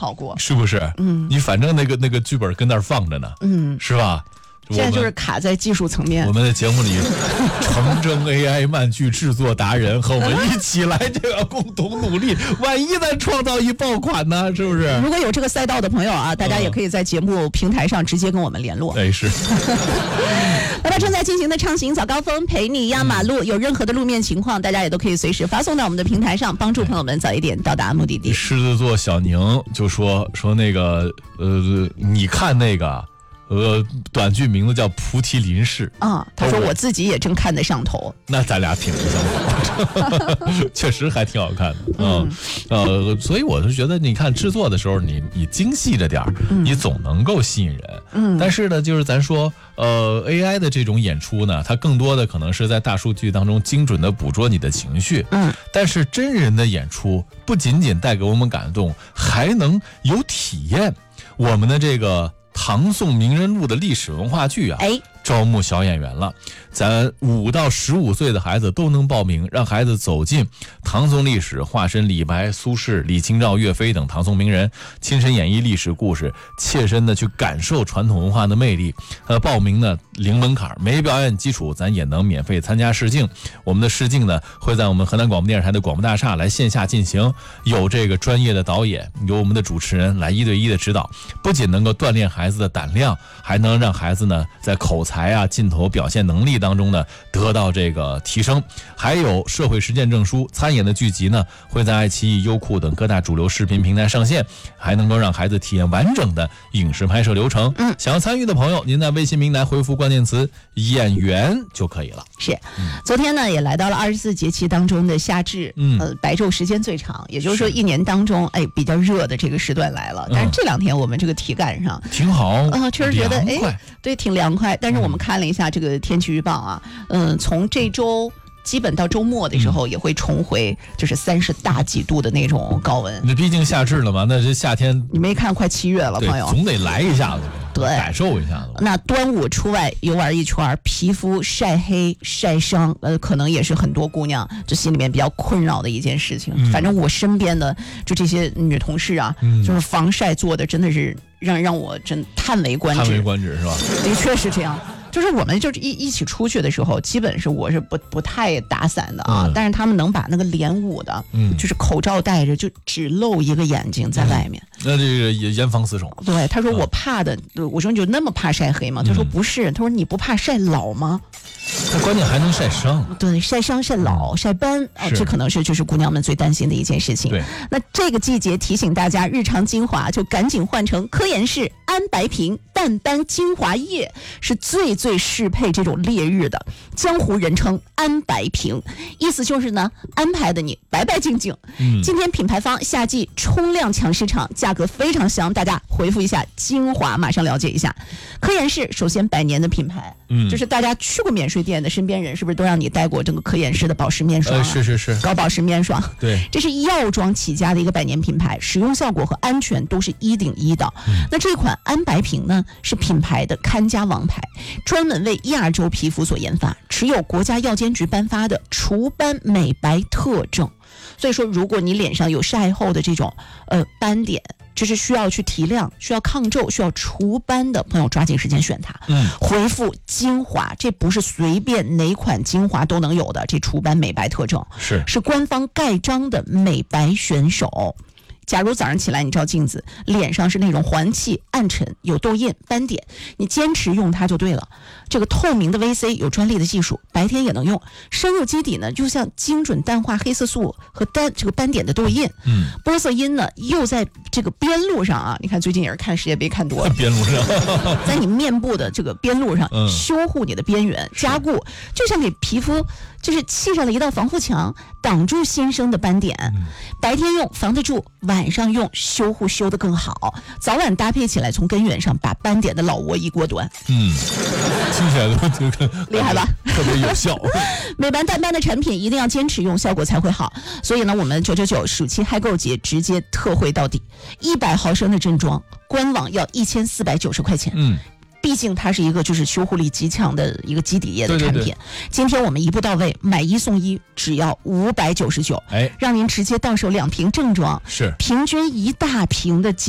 考过， 是不是？你反正那个剧本跟那儿放着呢，是吧？ 现在就是卡在技术层面。 我们的节目里，成真 AI 漫剧制作达人和我们一起来这个共同努力，万一咱创造一爆款呢？是不是？ 如果有这个赛道的朋友啊，大家也可以在节目平台上直接跟我们联络。 是。 那么正在进行的畅行早高峰陪你压马路，有任何的路面情况，大家也都可以随时发送到我们的平台上，帮助朋友们早一点到达目的地。 狮子座小宁就说那个你看那个。短剧名字叫《菩提林氏》 啊，他说我自己也正看得上头。 那咱俩挺相同，确实还挺好看的。所以我就觉得，你看制作的时候，你精细着点儿，你总能够吸引人。但是呢，就是咱说，AI 的这种演出呢，它更多的可能是在大数据当中精准的捕捉你的情绪。但是真人的演出不仅仅带给我们感动，还能有体验。我们的这个唐宋名人录的历史文化剧啊，招募小演员了，咱5到15岁的孩子都能报名，让孩子走进唐宋历史，化身李白、苏轼、李清照、岳飞等唐宋名人，亲身演绎历史故事，切身的去感受传统文化的魅力。报名呢零门槛，没表演基础咱也能免费参加试镜。我们的试镜呢会在我们河南广播电视台的广播大厦来线下进行，有这个专业的导演，有我们的主持人来1对1的指导，不仅能够锻炼孩子的胆量，还能让孩子呢在口才啊、镜头表现能力当中呢得到这个提升。还有社会实践证书，参演的剧集呢会在爱奇艺、优酷等各大主流视频平台上线，还能够让孩子体验完整的影视拍摄流程。想要参与的朋友，您在微信平台回复关键词演员就可以了。 是，昨天呢也来到了24节气当中的夏至，白昼时间最长，也就是说一年当中比较热的这个时段来了。但是这2天我们这个体感上挺好， 确实觉得对，挺凉快。但是我们看了一下这个天气预报啊，从这周基本到周末的时候也会重回就是30大几度的那种高温。 那毕竟夏至了嘛，那这夏天你没看快7月了，朋友， 总得来一下子， 对， 感受一下子。 那端午出外游玩一圈，皮肤晒黑晒伤，可能也是很多姑娘就心里面比较困扰的一件事情。反正我身边的就这些女同事啊，就是防晒做的真的是让我真叹为观止。 叹为观止是吧？ 的确是这样。就是我们就是一起出去的时候，基本是我是不太打伞的啊，但是他们能把那个连捂的，就是口罩戴着，就只露一个眼睛在外面。 那这个也严防死守。 对，他说我怕的，我说你就那么怕晒黑吗？他说不是，他说你不怕晒老吗？ 他关键还能晒伤。对， 晒伤、晒老、晒斑这可能是就是姑娘们最担心的一件事情。 对， 那这个季节提醒大家，日常精华就赶紧换成科颜氏安白平淡斑精华液，是最适配这种烈日的，江湖人称安白平，意思就是呢安排的你白白净净。今天品牌方夏季冲量抢市场，价格非常香，大家回复一下精华，马上了解一下。科颜氏首先100年的品牌，就是大家去过免税店的身边人是不是都让你带过这个科颜氏的保湿面霜？ 是高保湿面霜。 对， 这是药妆起家的一个100年品牌，使用效果和安全都是1顶1的。那这款安白平呢是品牌的看家王牌，专门为亚洲皮肤所研发，持有国家药监局颁发的除斑美白特证。所以说如果你脸上有晒后的这种斑点，就是需要去提亮、需要抗皱、需要除斑的朋友，抓紧时间选它。回复精华，这不是随便哪款精华都能有的，这除斑美白特证是官方盖章的美白选手。假如早上起来你照镜子，脸上是那种黄气、暗沉、有痘印、斑点，你坚持用它就对了。这个透明的 VC 有专利的技术，白天也能用，深入基底呢，就像精准淡化黑色素和这个斑点的痘印。玻色因呢又在这个边路上啊，你看最近也是看世界杯看多了， 边路上在你面部的这个边路上修护你的边缘，加固，就像给皮肤就是砌上了一道防护墙，挡住新生的斑点。白天用防得住，晚上用修护修得更好，早晚搭配起来，从根源上把斑点的老窝一锅端。 听起来都厉害吧？ 特别有效。 美白淡斑的产品一定要坚持用，效果才会好。所以呢，我们999暑期嗨购节直接特惠到底，100毫升的正装，官网要1490块钱。毕竟它是一个就是修护力极强的一个基底液的产品。今天我们一步到位，买1送1，只要599，让您直接到手2瓶正装，是平均1大瓶的